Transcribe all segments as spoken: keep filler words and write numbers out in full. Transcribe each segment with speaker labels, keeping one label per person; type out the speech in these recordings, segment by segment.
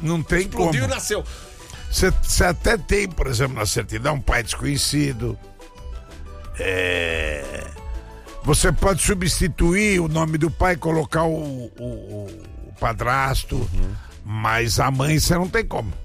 Speaker 1: Não tem
Speaker 2: Explodiu
Speaker 1: como.
Speaker 2: e nasceu.
Speaker 1: Você até tem, por exemplo, na certidão, um pai desconhecido. É... Você pode substituir o nome do pai, colocar o, o, o padrasto, uhum. mas a mãe você não tem como.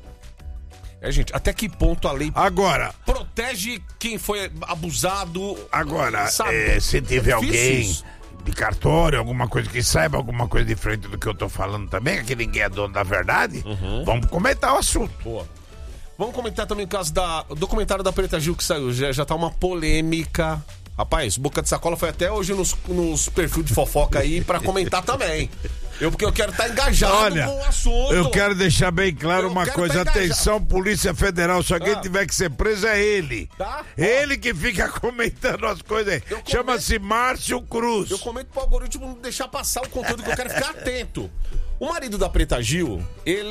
Speaker 2: É, gente, até que ponto a lei
Speaker 1: agora
Speaker 2: protege quem foi abusado?
Speaker 1: Agora, é, se tiver
Speaker 2: é
Speaker 1: alguém de cartório, alguma coisa que saiba, alguma coisa diferente do que eu tô falando também, que ninguém é dono da verdade, uhum. vamos comentar o assunto.
Speaker 2: Boa. Vamos comentar também o caso da, o documentário da Preta Gil que saiu, já, já tá uma polêmica. Rapaz, Boca de Sacola foi até hoje nos, nos perfis de fofoca aí pra comentar também. Eu, porque eu quero estar tá engajado
Speaker 1: Olha,
Speaker 2: com o assunto.
Speaker 1: Eu quero deixar bem claro
Speaker 2: eu
Speaker 1: uma coisa.
Speaker 2: Tá
Speaker 1: atenção, Polícia Federal. Se alguém
Speaker 2: ah.
Speaker 1: tiver que ser preso, é ele.
Speaker 2: Tá?
Speaker 1: Ele que fica comentando as coisas aí.
Speaker 2: Comento...
Speaker 1: Chama-se Márcio Cruz.
Speaker 2: Eu comento pro algoritmo não deixar passar o conteúdo que eu quero ficar atento. O marido da Preta Gil,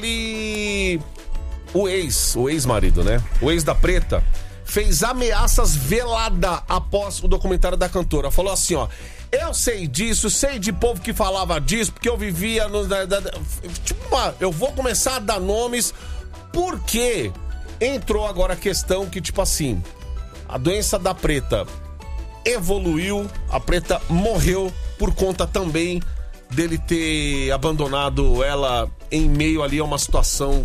Speaker 2: ele... O ex, o ex-marido, né? O ex da Preta... fez ameaças velada após o documentário da cantora. Falou assim, ó, eu sei disso, sei de povo que falava disso, porque eu vivia no... Da, da, tipo, uma, eu vou começar a dar nomes, porque entrou agora a questão que, tipo assim, a doença da Preta evoluiu, a Preta morreu por conta também dele ter abandonado ela em meio ali a uma situação...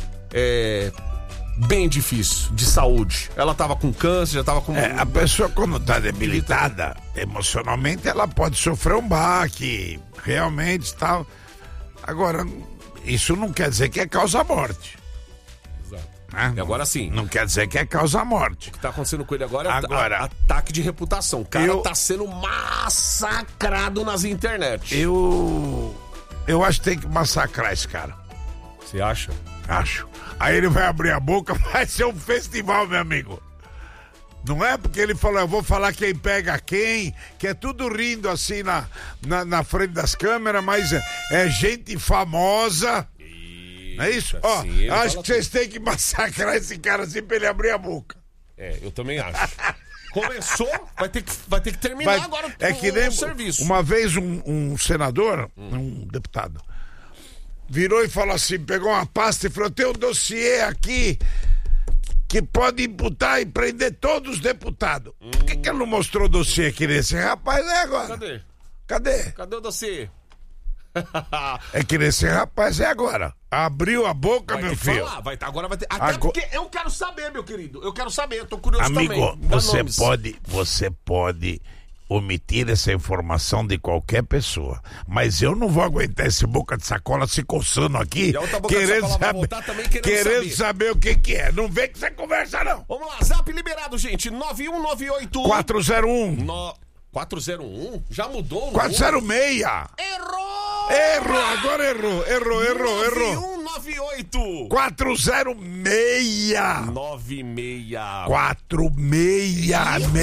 Speaker 2: É, bem difícil, de saúde. Ela tava com câncer, já tava com...
Speaker 1: É, a pessoa quando tá debilitada emocionalmente, ela pode sofrer um baque, realmente tal. Agora, isso não quer dizer que é causa-morte.
Speaker 2: Exato.
Speaker 1: Né?
Speaker 2: E agora sim.
Speaker 1: Não quer dizer que é causa-morte.
Speaker 2: O que tá acontecendo com ele agora é
Speaker 1: agora,
Speaker 2: a, ataque de reputação. O cara
Speaker 1: eu,
Speaker 2: tá sendo massacrado nas internet.
Speaker 1: Eu... Eu acho que tem que massacrar esse cara.
Speaker 2: Você acha?
Speaker 1: Acho. Aí ele vai abrir a boca, vai ser um festival, meu amigo. Não é porque ele falou, eu vou falar quem pega quem, que é tudo rindo assim na, na, na frente das câmeras, mas é, é gente famosa. Isso, não é isso? Ó,
Speaker 2: assim,
Speaker 1: acho que vocês têm que massacrar esse cara assim pra ele abrir a boca.
Speaker 2: É, eu também acho. Começou, vai ter que, vai ter que terminar vai, agora
Speaker 1: é
Speaker 2: o,
Speaker 1: que nem
Speaker 2: o serviço.
Speaker 1: Uma vez um, um senador, hum. um deputado, virou e falou assim, pegou uma pasta e falou, tem um dossiê aqui que pode imputar e prender todos os deputados. Hum. Por que que ele não mostrou o dossiê aqui nesse rapaz é agora?
Speaker 2: Cadê?
Speaker 1: Cadê?
Speaker 2: Cadê o dossiê?
Speaker 1: É que nesse rapaz é agora. Abriu a boca,
Speaker 2: vai
Speaker 1: meu
Speaker 2: ter que
Speaker 1: filho.
Speaker 2: Falar, vai ter, agora vai ter. Até
Speaker 1: agora...
Speaker 2: porque eu quero saber, meu querido. Eu quero saber, eu tô curioso
Speaker 1: Amigo,
Speaker 2: também.
Speaker 1: Amigo, você nomes. pode, você pode omitir essa informação de qualquer pessoa, mas eu não vou aguentar esse Boca de Sacola se coçando aqui, querendo, saber, também querendo, querendo saber. saber o que que é. Não vem que você conversa, não.
Speaker 2: Vamos lá, zap liberado, gente. nove um nove oito
Speaker 1: quatro zero um
Speaker 2: no... quatro zero um? Já mudou o
Speaker 1: quatro zero seis.
Speaker 2: Errou!
Speaker 1: Errou, agora errou, errou, errou, errou.
Speaker 2: nove um nove oito
Speaker 1: quatro zero seis
Speaker 2: nove seis
Speaker 1: quatro seis